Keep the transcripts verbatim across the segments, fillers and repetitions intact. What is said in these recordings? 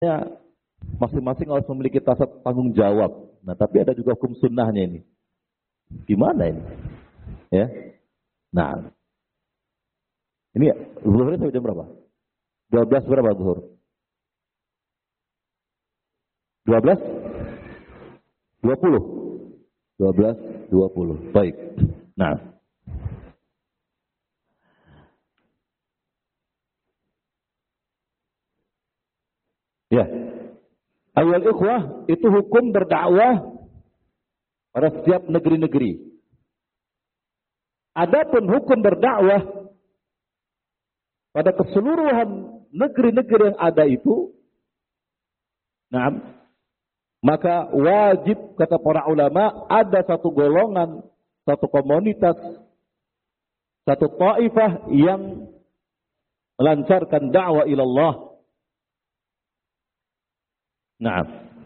masing-masing harus memiliki rasa tanggung jawab. Nah, tapi ada juga hukum sunnahnya ini. Gimana ini? Ya. Nah. Ini zuhurnya sampai jam berapa? dua belas berapa zuhur? dua belas? dua puluh? dua belas dua puluh. Baik. Nah. Ya. Ayol ikhwah, itu hukum berdakwah pada setiap negeri-negeri. Adapun hukum berdakwah pada keseluruhan negeri-negeri yang ada itu, nah, maka wajib, kata para ulama, ada satu golongan, satu komunitas, satu taifah yang melancarkan dakwah ilallah. Nah,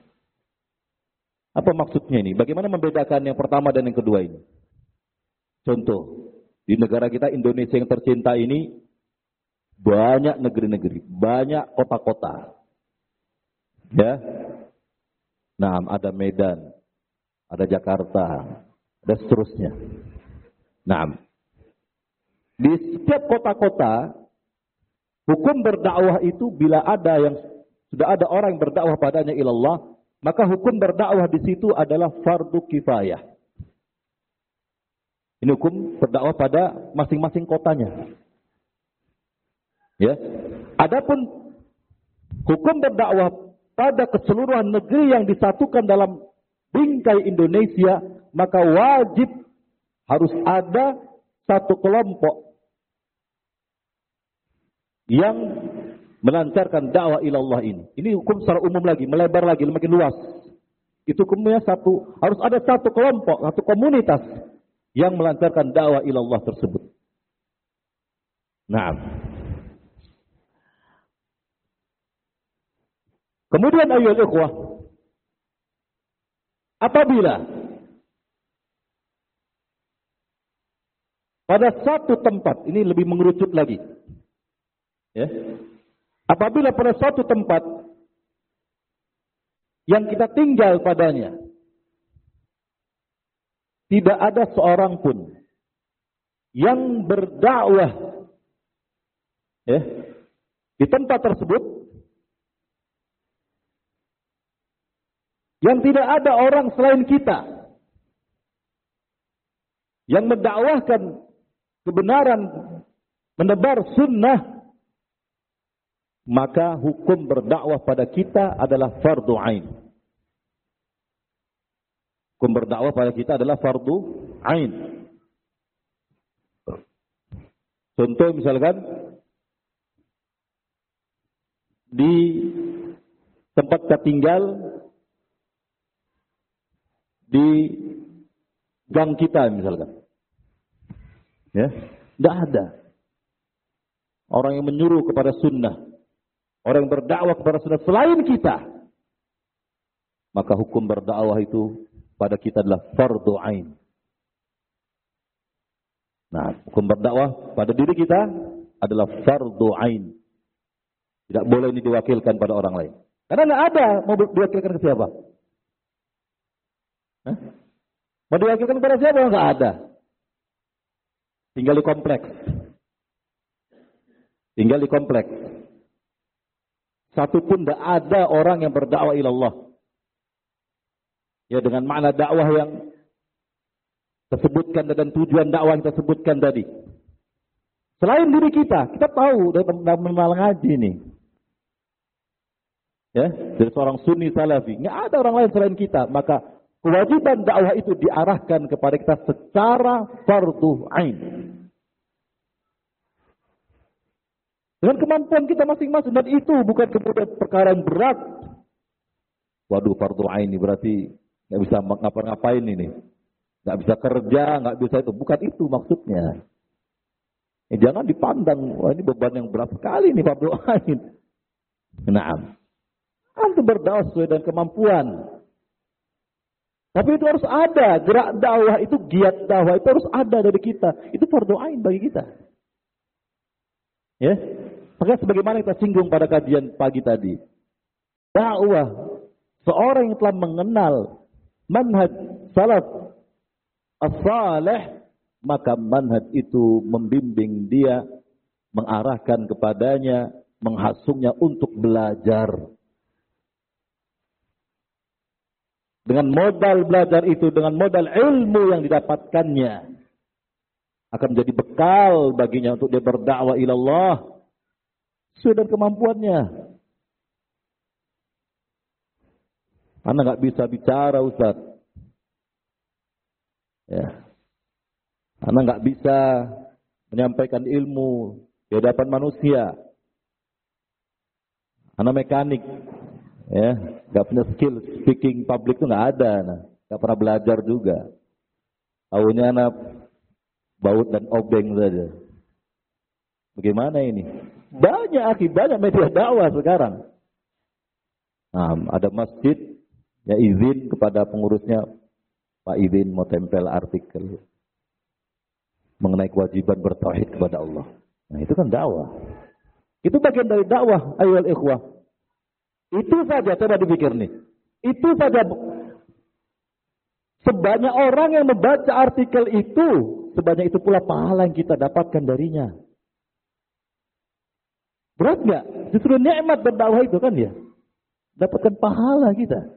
apa maksudnya ini? Bagaimana membedakan yang pertama dan yang kedua ini? Contoh, di negara kita Indonesia yang tercinta ini, banyak negeri-negeri, banyak kota-kota. Ya. Nah, ada Medan, ada Jakarta, ada seterusnya. Nah, di setiap kota-kota, hukum berdakwah itu bila ada yang sudah ada orang yang berdakwah padanya ilallah, maka hukum berdakwah di situ adalah fardu kifayah. Ini hukum berdakwah pada masing-masing kotanya. Ya. Adapun hukum berdakwah pada keseluruhan negeri yang disatukan dalam bingkai Indonesia, maka wajib harus ada satu kelompok yang melancarkan dakwah ilallah ini. Ini hukum secara umum lagi, melebar lagi, makin luas. Itu hukumnya satu, harus ada satu kelompok, satu komunitas yang melancarkan dakwah ilallah tersebut. Nah. Kemudian ayyuhal ikhwah, apabila pada satu tempat, ini lebih mengerucut lagi. Ya. Apabila pada suatu tempat yang kita tinggal padanya tidak ada seorang pun yang berdakwah, ya, di tempat tersebut, yang tidak ada orang selain kita yang mendakwahkan kebenaran, menebar sunnah, maka hukum berdakwah pada kita adalah fardu ain. Hukum berdakwah pada kita adalah fardu ain. Contoh misalkan di tempat kita tinggal, di gang kita misalkan, ya, tidak ada orang yang menyuruh kepada sunnah, orang yang berdakwah kepada sunnah selain kita, maka hukum berdakwah itu pada kita adalah fardu ain. Nah, hukum berdakwah pada diri kita adalah fardu ain. Tidak boleh ini diwakilkan pada orang lain. Karena nggak ada mau diwakilkan ke siapa? Hah? Mau diwakilkan kepada siapa? Nggak ada. Tinggal di kompleks. Tinggal di kompleks. Satu pun tidak ada orang yang berdakwah ilallah. Ya, dengan makna dakwah yang tersebutkan dan tujuan dakwah yang tersebutkan tadi. Selain diri kita, kita tahu dalam mengenal ngaji ini. Ya, dari seorang sunni salafi, nggak ada orang lain selain kita, maka kewajiban dakwah itu diarahkan kepada kita secara fardu ain. Dengan kemampuan kita masing-masing, dan itu bukan kemudian perkara yang berat. Waduh, fardu ain ini berarti nggak bisa ngapa-ngapain ini, nggak bisa kerja, nggak bisa itu. Bukan itu maksudnya. Eh, jangan dipandang, wah ini beban yang berat sekali nih fardu ain. Nah, antum berdakwah sesuai dengan kemampuan. Tapi itu harus ada, gerak dakwah itu, giat dakwah itu harus ada dari kita. Itu fardu ain bagi kita. Ya, maka sebagaimana kita singgung pada kajian pagi tadi, dakwah seorang yang telah mengenal manhaj salaf as-salih, maka manhaj itu membimbing dia, mengarahkan kepadanya, menghasungnya untuk belajar. Dengan modal belajar itu, dengan modal ilmu yang didapatkannya, akan menjadi bekal baginya untuk dia berdakwah ilallah sesuai dengan kemampuannya. Anda nggak bisa bicara, Ustaz. Ya. Anda nggak bisa menyampaikan ilmu di hadapan manusia. Anda mekanik. Ya, nggak punya skill speaking public itu nggak ada, nah. Nggak pernah belajar juga. Tahunya anak baut dan obeng saja. Bagaimana ini? Banyak akibatnya media dakwah sekarang. Nah, ada masjid, ya izin kepada pengurusnya, Pak izin mau tempel artikel mengenai kewajiban bertauhid kepada Allah. Nah, itu kan dakwah. Itu bagian dari dakwah, ayyuhal ikhwah. Itu saja, coba dipikir nih. Itu saja. Sebanyak orang yang membaca artikel itu, sebanyak itu pula pahala yang kita dapatkan darinya. Berat nggak? Justru nikmat berdakwah itu kan ya. Dapatkan pahala kita.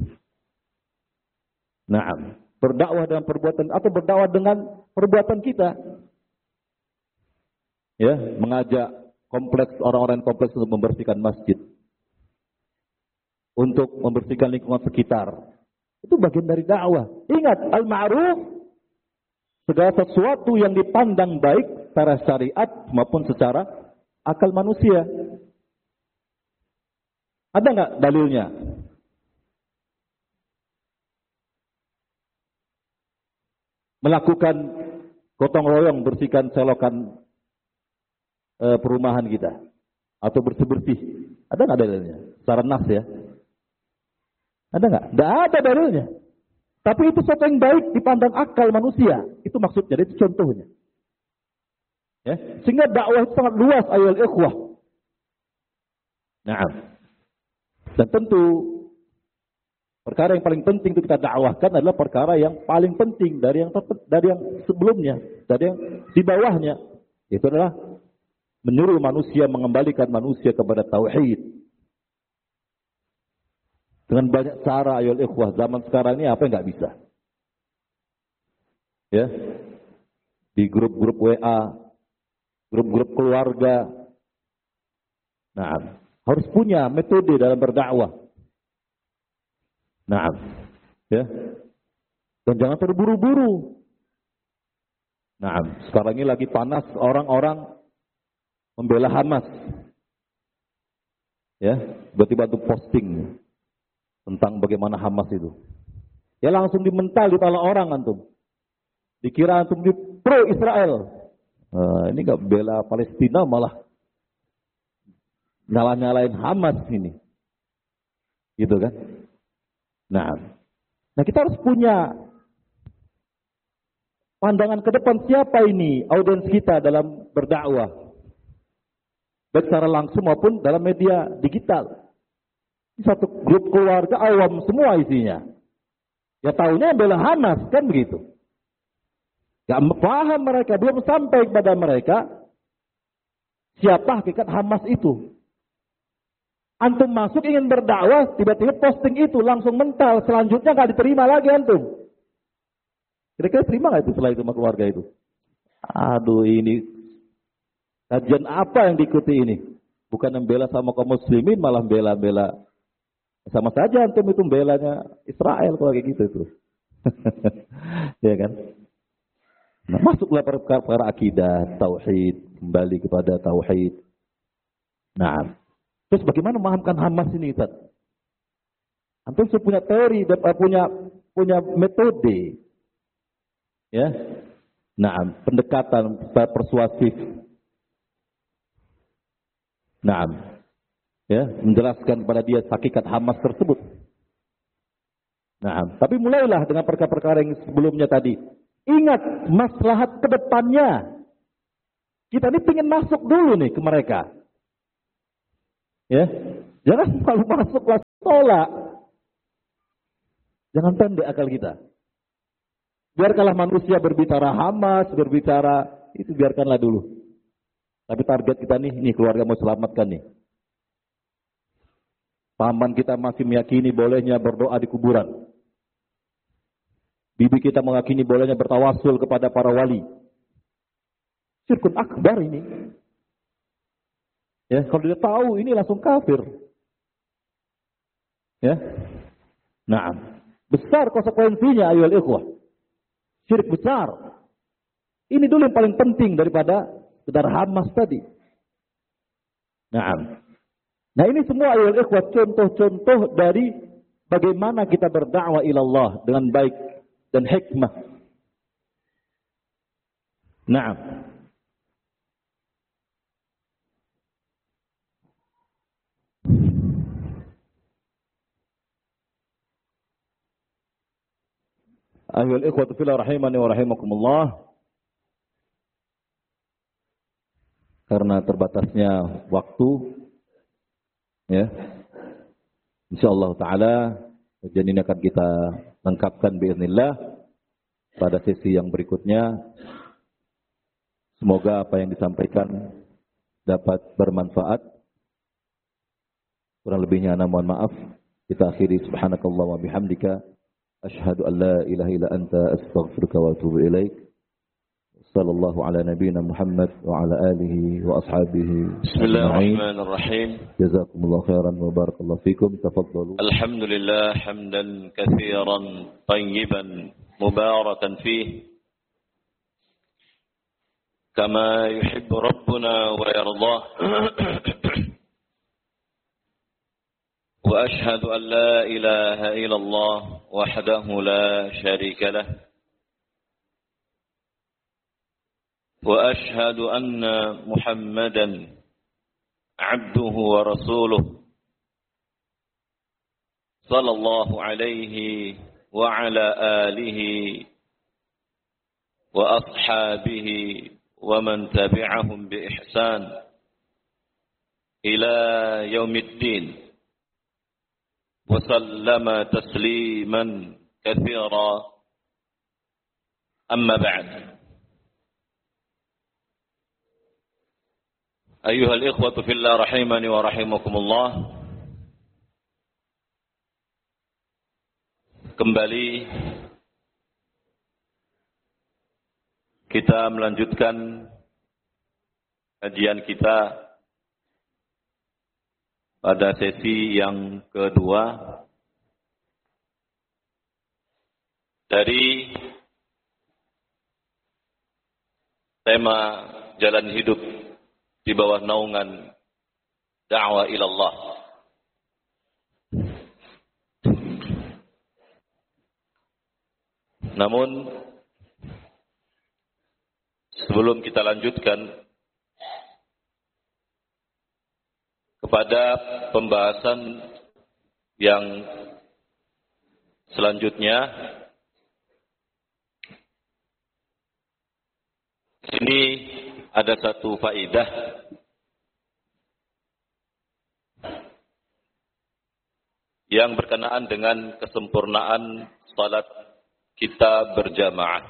Nah, berdakwah dengan perbuatan atau berdakwah dengan perbuatan kita. Ya, mengajak kompleks orang-orang kompleks untuk membersihkan masjid. Untuk membersihkan lingkungan sekitar. Itu bagian dari dakwah. Ingat, al-ma'ruf, segala sesuatu yang dipandang baik secara syariat maupun secara akal manusia. Ada nggak dalilnya? Melakukan gotong royong bersihkan selokan e, perumahan kita. Atau bersih-bersih. Ada nggak dalilnya? Secara nas ya. Ada nggak? Nggak ada dalilnya. Tapi itu sesuatu yang baik dipandang akal manusia. Itu maksudnya, itu contohnya. Ya, sehingga dakwah itu sangat luas, ayyuhal ikhwah. Nah, dan tentu perkara yang paling penting itu kita dakwahkan adalah perkara yang paling penting dari yang dari yang sebelumnya, dari yang di bawahnya. Itu adalah menyuruh manusia, mengembalikan manusia kepada tauhid. Dengan banyak cara, ayyuhal ikhwah, zaman sekarang ini apa yang nggak bisa? Ya, di grup-grup W A, grup-grup keluarga. Nah, harus punya metode dalam berdakwah. Nah, ya, dan jangan terburu-buru. Nah, sekarang ini lagi panas orang-orang membela Hamas. Ya, tiba-tiba untuk posting tentang bagaimana Hamas itu. Ya langsung dimental di kepala orang antum. Dikira antum di pro Israel. Nah, ini nggak bela Palestina, malah nyala-nyalain Hamas ini. Gitu kan? Nah, nah kita harus punya pandangan ke depan siapa ini audiens kita dalam berdakwah. Baik secara langsung maupun dalam media digital. Satu grup keluarga awam semua isinya. Ya tahunya bela Hamas, kan begitu. Gak paham mereka, belum sampai kepada mereka siapa hakikat Hamas itu. Antum masuk ingin berdakwah, tiba-tiba posting itu langsung mental, selanjutnya gak diterima lagi antum. Kira-kira terima gak itu setelah itu sama keluarga itu? Aduh, ini kajian apa yang diikuti ini? Bukan membela sama kaum muslimin, malah bela-bela. Sama saja antum itu belanya Israel kalau kayak gitu tuh. Ya kan? Nah, masuklah perkara akidah, tauhid, kembali kepada tauhid. Nah, terus bagaimana memahamkan Hamas ini, Ustaz? Antum sudah punya teori, punya punya metode. Ya. Nah, pendekatan persuasif. Nah, ya, menjelaskan kepada dia hakikat Hamas tersebut. Nah, tapi mulailah dengan perkara-perkara yang sebelumnya tadi. Ingat maslahat ke depannya. Kita ini ingin masuk dulu nih ke mereka. Ya. Jangan malu masuk kelas tolak. Jangan pendek akal kita. Biarkanlah manusia berbicara hamas, berbicara, itu biarkanlah dulu. Tapi target kita nih, nih keluarga mau selamatkan nih. Paman kita masih meyakini bolehnya berdoa di kuburan. Bibi kita meyakini bolehnya bertawasul kepada para wali. Syirkun akbar ini. Ya, kalau dia tahu ini langsung kafir. Ya. Nah, besar konsekuensinya ayolah ikhwah. Syirik besar. Ini dulu yang paling penting daripada sekedar hamas tadi. Nah, nah ini semua ayolah ikhwah contoh-contoh dari bagaimana kita berdakwah ilallah dengan baik dan hikmah. Nah, ayolah ikhwah fillah rahimani wa rahimakumullah. Karena terbatasnya waktu, ya, insyaallah taala kajian ini akan kita lengkapkan biiznillah pada sesi yang berikutnya. Semoga apa yang disampaikan dapat bermanfaat. Kurang lebihnya ana mohon maaf. Kita akhiri subhanakallah wa bihamdika asyhadu an la ilaha illa anta astaghfiruka wa atubu ilaik. Sallallahu ala nabiyyina Muhammad wa ala alihi wa ashabihi. Bismillahirrahmanirrahim. Jazakumullahu khairan wa barakallahu fikum. Tafaddalu. Alhamdulillah hamdan katsiran tayyiban mubarakan fihi kama yuhibbu rabbuna wa yardah. Wa ashhadu an la ilaha illallah wahdahu la syarika lah. وأشهد أن محمدا عبده ورسوله صلى الله عليه وعلى آله وأصحابه ومن تبعهم بإحسان إلى يوم الدين وسلم تسليما كثيرا أما بعد. أيها الإخوة في الله رحمني ورحمكم الله. Kembali kita melanjutkan kajian kita pada sesi yang kedua dari tema jalan hidup di bawah naungan dakwah ilallah. Namun sebelum kita lanjutkan kepada pembahasan yang selanjutnya, ini ada satu faedah yang berkenaan dengan kesempurnaan salat kita berjamaah.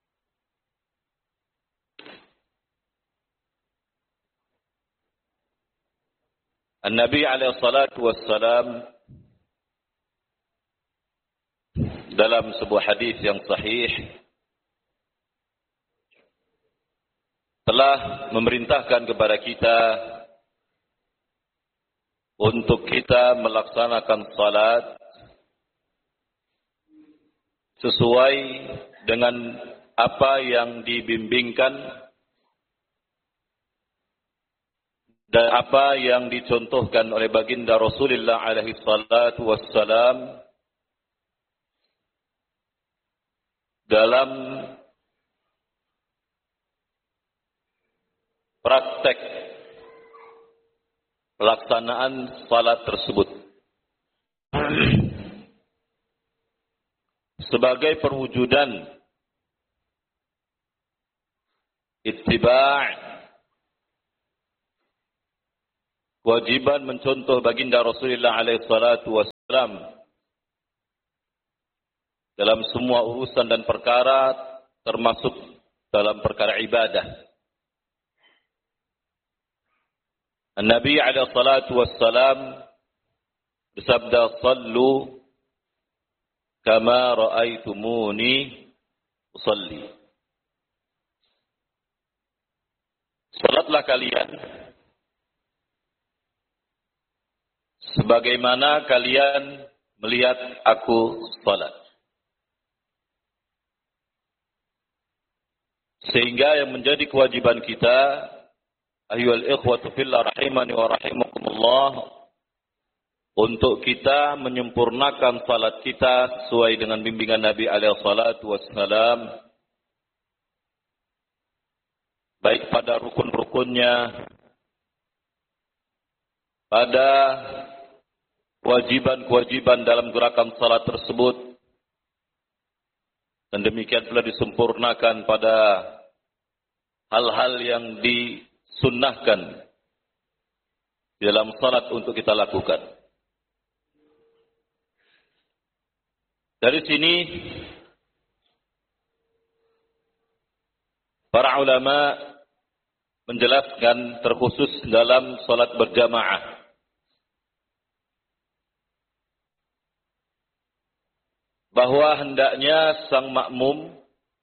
An-Nabi alaihi salatu wassalam dalam sebuah hadis yang sahih telah memerintahkan kepada kita untuk kita melaksanakan salat sesuai dengan apa yang dibimbingkan dan apa yang dicontohkan oleh baginda Rasulullah alaihi salatu wassalam dalam praktek pelaksanaan salat tersebut sebagai perwujudan ittiba' kewajiban mencontoh baginda Rasulullah alaihi salatu wassalam dalam semua urusan dan perkara, termasuk dalam perkara ibadah. Nabi alaihi salatu wassalam bersabda, "Sallu kama ra'aitumuni usalli." Salatlah kalian sebagaimana kalian melihat aku salat. Sehingga yang menjadi kewajiban kita, ayyuhal ikhwatu fillah rahimani wa rahimakumullah, untuk kita menyempurnakan salat kita sesuai dengan bimbingan Nabi alaihi salatu wassalam, baik pada rukun-rukunnya, pada kewajiban-kewajiban dalam gerakan salat tersebut, dan demikian pula disempurnakan pada hal-hal yang disunnahkan dalam salat untuk kita lakukan. Dari sini para ulama menjelaskan terkhusus dalam salat berjamaah, bahwa hendaknya sang makmum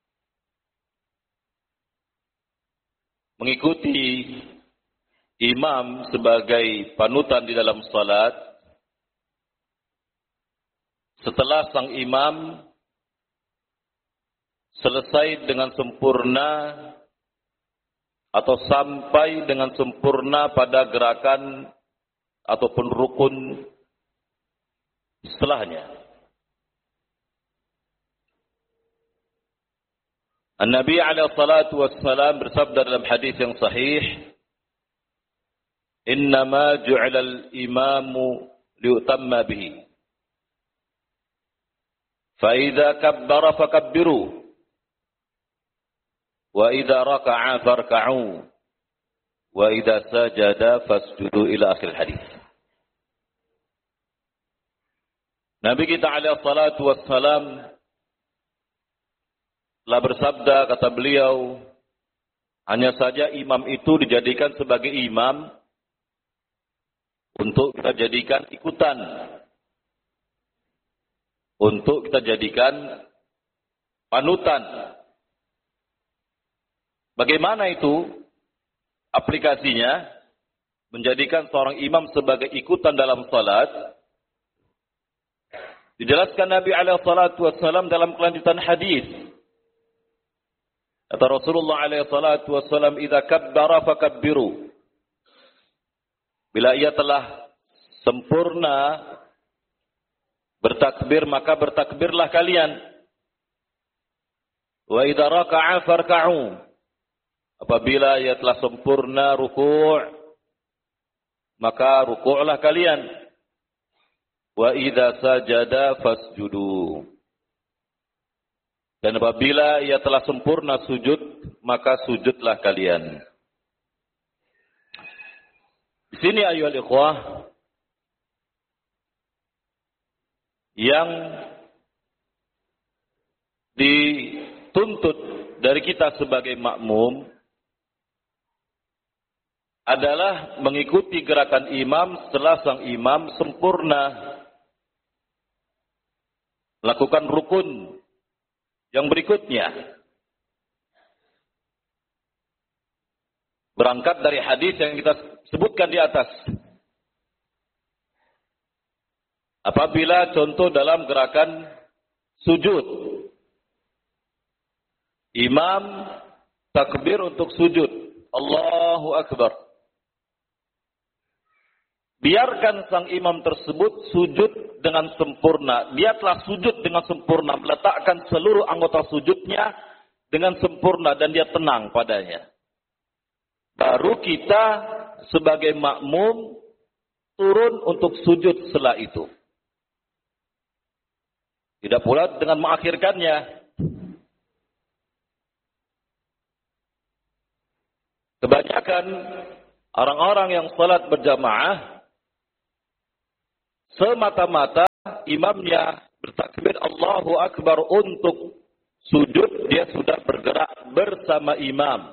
mengikuti imam sebagai panutan di dalam salat setelah sang imam selesai dengan sempurna atau sampai dengan sempurna pada gerakan ataupun rukun setelahnya. An-Nabi alaihi salatu wassalam bersabda dalam hadis yang sahih, "Innama ju'ila al-imamu liutamma bihi. Fa idza kabbara fakabbiru, wa idza raka'a farka'u, wa idza sajada fasjudu," ila akhir hadis. Nabi kita alaihi salatu wassalam telah bersabda, kata beliau, hanya saja imam itu dijadikan sebagai imam untuk kita jadikan ikutan, untuk kita jadikan panutan. Bagaimana itu aplikasinya? Menjadikan seorang imam sebagai ikutan dalam salat. Dijelaskan Nabi alaihi salatu wassalam dalam kelanjutan hadis. Kata Rasulullah alaihi salatu wassalam, "Idza kabbara fakabbiru." Bila ia telah sempurna bertakbir, maka bertakbirlah kalian. Wa idza raka'a farka'u. Apabila ia telah sempurna ruku', maka ruku'lah kalian. Wa idza sajada fasjudu. Dan apabila ia telah sempurna sujud, maka sujudlah kalian. Di sini ayyuhal ikhwah, yang dituntut dari kita sebagai makmum adalah mengikuti gerakan imam setelah sang imam sempurna melakukan rukun yang berikutnya. Berangkat dari hadis yang kita sebutkan di atas. Apabila contoh dalam gerakan sujud, imam takbir untuk sujud, Allahu Akbar. Biarkan sang imam tersebut sujud dengan sempurna. Dia telah sujud dengan sempurna, meletakkan seluruh anggota sujudnya dengan sempurna dan dia tenang padanya. Baru kita sebagai makmum turun untuk sujud setelah itu. Tidak pula dengan mengakhirkannya. Kebanyakan Orang-orang yang salat berjamaah semata-mata imamnya bertakbir Allahu Akbar untuk sujud, dia sudah bergerak bersama imam.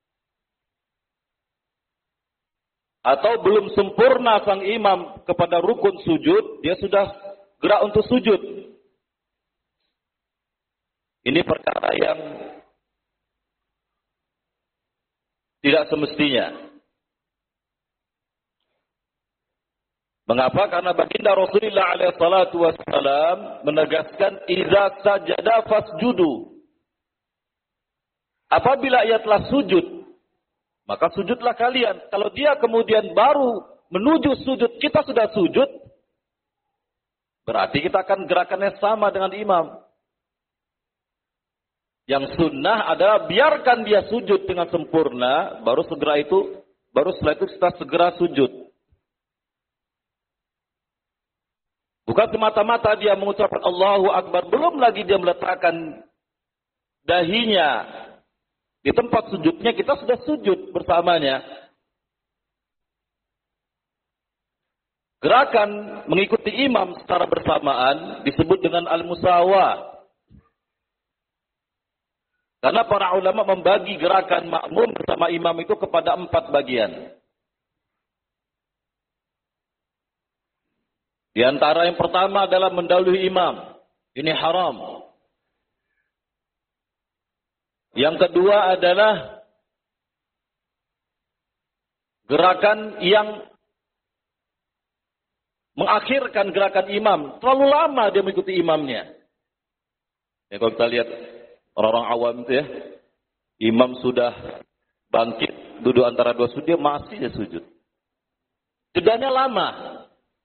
Atau belum sempurna sang imam kepada rukun sujud, dia sudah gerak untuk sujud. Ini perkara yang tidak semestinya. Mengapa? Karena baginda Rasulullah alaihi salatu wassalam menegaskan iza sajada fasjudu. Apabila ia telah sujud, maka sujudlah kalian. Kalau dia kemudian baru menuju sujud, kita sudah sujud, berarti kita akan gerakannya sama dengan imam. Yang sunnah adalah biarkan dia sujud dengan sempurna, baru segera itu, baru setelah itu kita segera sujud. Bukan semata-mata dia mengucapkan Allahu Akbar, belum lagi dia meletakkan dahinya di tempat sujudnya, kita sudah sujud bersamanya. Gerakan mengikuti imam secara bersamaan disebut dengan al-musawah. Karena para ulama membagi gerakan makmum bersama imam itu kepada empat bagian. Di antara yang pertama adalah mendahului imam. Ini haram. Yang kedua adalah gerakan yang mengakhirkan gerakan imam. Terlalu lama dia mengikuti imamnya. Ya, kalau kita lihat orang-orang awam itu ya, imam sudah bangkit, duduk antara dua sujud, dia masih dia sujud. Jedanya lama.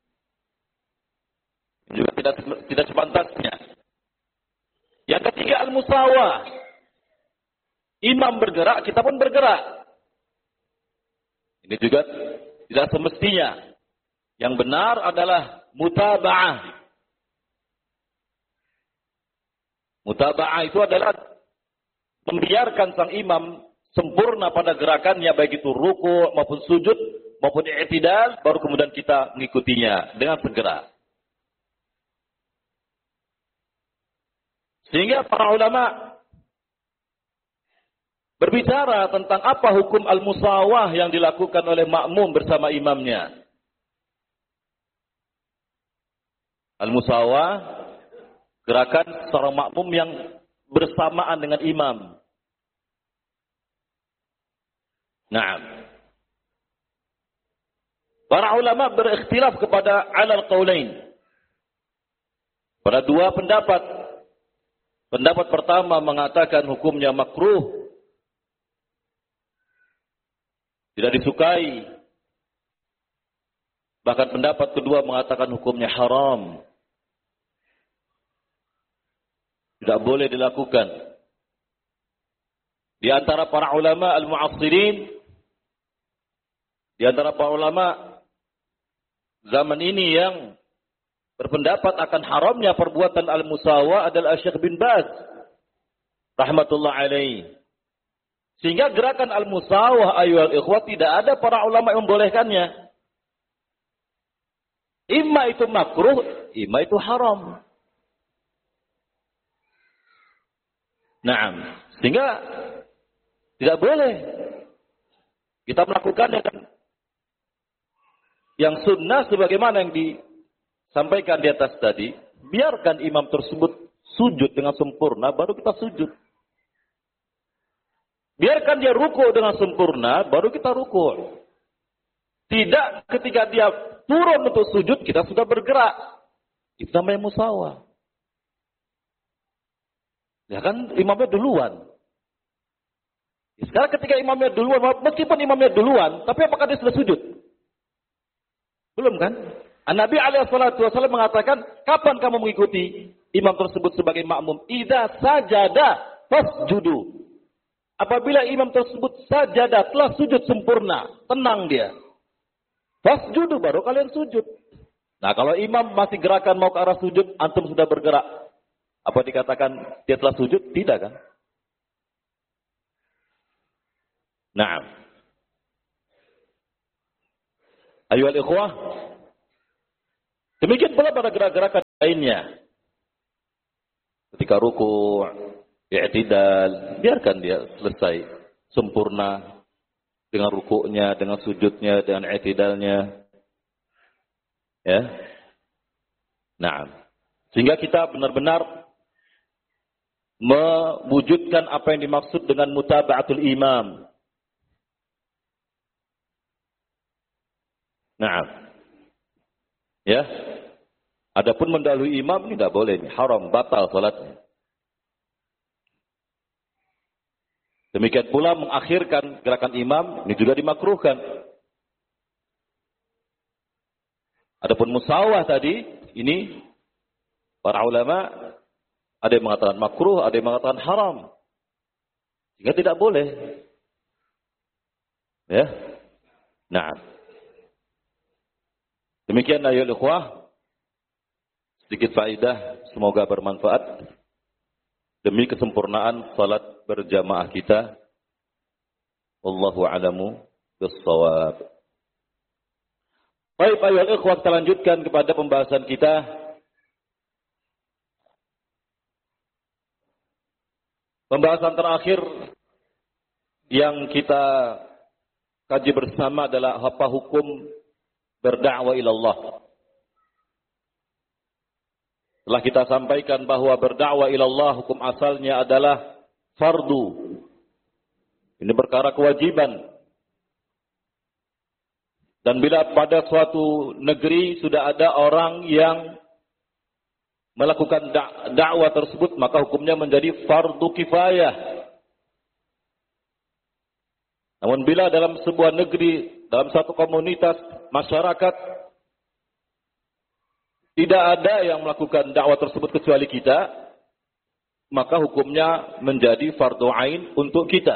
Juga tidak tidak sepantasnya. Yang ketiga al-musawah. Imam bergerak, kita pun bergerak. Ini juga tidak semestinya. Yang benar adalah mutaba'ah. Mutaba'ah itu adalah membiarkan sang imam sempurna pada gerakannya, baik itu ruku maupun sujud maupun i'tidal, baru kemudian kita mengikutinya dengan segera. Sehingga para ulama berbicara tentang apa hukum al-musawah yang dilakukan oleh makmum bersama imamnya. Al-musawah, gerakan seorang makmum yang bersamaan dengan imam. Nah, para ulama berikhtilaf kepada alal qaulain. Pada dua pendapat. Pendapat pertama mengatakan hukumnya makruh. Tidak disukai. Bahkan pendapat kedua mengatakan hukumnya haram. Tidak boleh dilakukan. Di antara para ulama al-mu'assirin, di antara para ulama zaman ini yang berpendapat akan haramnya perbuatan al-musawah adalah Syekh bin Baz rahmatullah alaihi. Sehingga gerakan al-musawah ayyuhal ikhwah tidak ada para ulama yang membolehkannya. Imma itu makruh, imma itu haram. Naam. Sehingga tidak boleh kita melakukannya kan. Yang sunnah sebagaimana yang di sampaikan di atas tadi, biarkan imam tersebut sujud dengan sempurna, baru kita sujud. Biarkan dia ruku dengan sempurna, baru kita ruku. Tidak ketika dia turun untuk sujud, kita sudah bergerak. Itu namanya musawah. Ya kan imamnya duluan. Sekarang ketika imamnya duluan, meskipun imamnya duluan, tapi apakah dia sudah sujud? Belum kan? Nabi alaihi salatu wasallam mengatakan, kapan kamu mengikuti imam tersebut sebagai makmum? Idza sajada fasjudu. Apabila imam tersebut sajada, telah sujud sempurna, tenang dia. Fasjudu, baru kalian sujud. Nah, kalau imam masih gerakan mau ke arah sujud, antum sudah bergerak. Apa dikatakan dia telah sujud? Tidak kan? Nah. Ayyuhal ikhwah, demikian pula pada gerak-gerakan lainnya. Ketika ruku', i'tidal, biarkan dia selesai sempurna dengan rukuknya, dengan sujudnya, dengan i'tidalnya. Ya. Nah, sehingga kita benar-benar mewujudkan apa yang dimaksud dengan mutaba'atul imam. Nah, ya. Adapun mendahului imam ini tidak boleh, ini haram, batal salatnya. Demikian pula mengakhirkan gerakan imam ini juga dimakruhkan. Adapun musawah tadi ini para ulama ada yang mengatakan makruh, ada yang mengatakan haram. Sehingga tidak boleh. Ya. Nah. Demikian ayyuhal ikhwah. Sedikit faedah, semoga bermanfaat demi kesempurnaan salat berjamaah kita. Wallahu a'lamu bis-shawab. Baik, ayo ikhwah, kita lanjutkan kepada pembahasan kita. Pembahasan terakhir yang kita kaji bersama adalah apa hukum berdakwah ilallah. Telah kita sampaikan bahwa berdakwah ilallah hukum asalnya adalah fardu. Ini perkara kewajiban. Dan bila pada suatu negeri sudah ada orang yang melakukan dakwah tersebut, maka hukumnya menjadi fardu kifayah. Namun bila dalam sebuah negeri, dalam satu komunitas masyarakat tidak ada yang melakukan dakwah tersebut kecuali kita, maka hukumnya menjadi fardu ain untuk kita.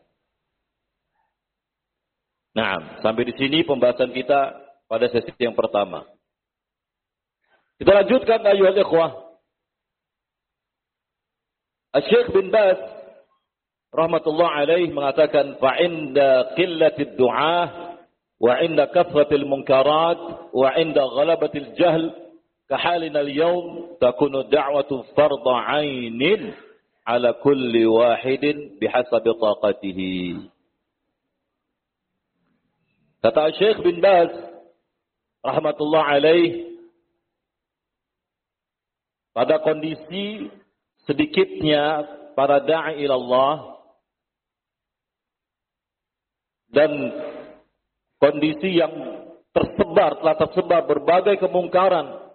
Nah, sampai di sini pembahasan kita pada sesi yang pertama. Kita lanjutkan ayyuhal ikhwah. Asy-Syaikh bin Baz rahmatullah alaih mengatakan fa inda qillatid du'ah wa inda kathratil munkarat wa inda ghalabatil jahl كحالنا اليوم تكون الدعوة فرض عين على كل واحد بحسب طاقته. Kata Syekh bin Baz rahmatullah alaih, pada kondisi sedikitnya para da'i ilallah dan kondisi yang tersebar, telah tersebar berbagai kemungkaran,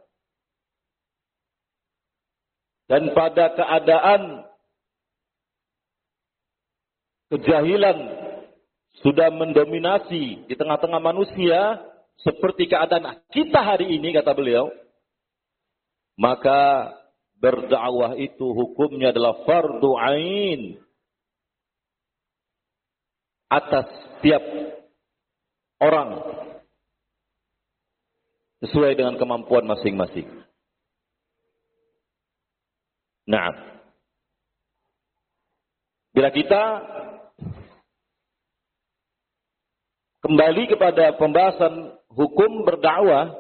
dan pada keadaan kejahilan sudah mendominasi di tengah-tengah manusia, seperti keadaan kita hari ini, kata beliau, maka berdakwah itu hukumnya adalah fardu ain atas setiap orang sesuai dengan kemampuan masing-masing. Nah, bila kita kembali kepada pembahasan hukum berdakwah,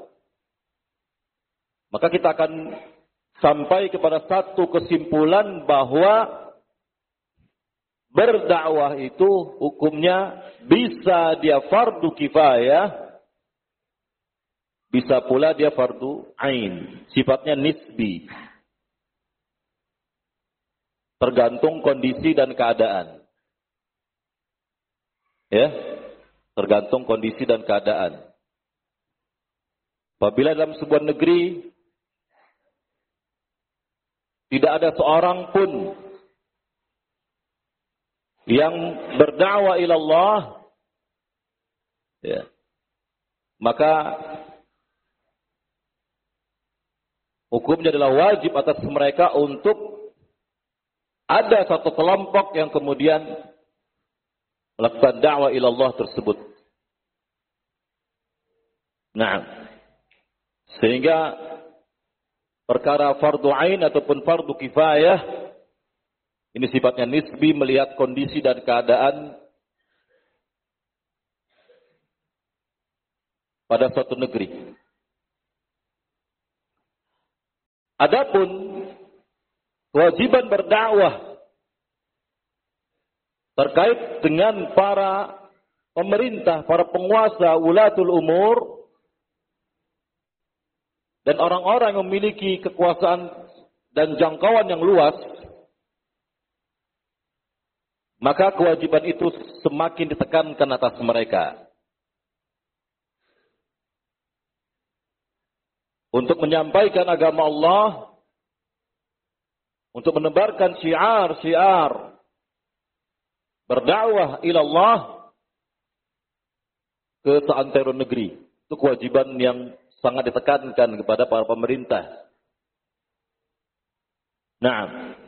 maka kita akan sampai kepada satu kesimpulan bahwa berdakwah itu hukumnya bisa dia fardu kifayah, bisa pula dia fardu ain, sifatnya nisbi. Tergantung kondisi dan keadaan. Ya, tergantung kondisi dan keadaan. Apabila dalam sebuah negeri tidak ada seorang pun yang berdakwah ilallah, ya, maka hukumnya adalah wajib atas mereka untuk ada satu kelompok yang kemudian melakukan dakwah ilallah tersebut. Nah, sehingga perkara fardu ain ataupun fardu kifayah ini sifatnya nisbi, melihat kondisi dan keadaan pada suatu negeri. Adapun kewajiban berdakwah terkait dengan para pemerintah, para penguasa, ulatul umur, dan orang-orang yang memiliki kekuasaan dan jangkauan yang luas, maka kewajiban itu semakin ditekankan atas mereka untuk menyampaikan agama Allah, untuk menebarkan syiar-syiar berdakwah ila Allah ke seantero negeri. Itu kewajiban yang sangat ditekankan kepada para pemerintah. Nah,